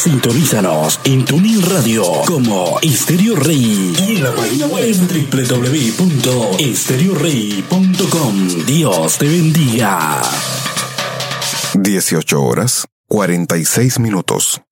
Sintonízanos en TuneIn Radio como Estéreo Rey y en la página web www.estereorey.com. Dios te bendiga. 18 horas 46 minutos.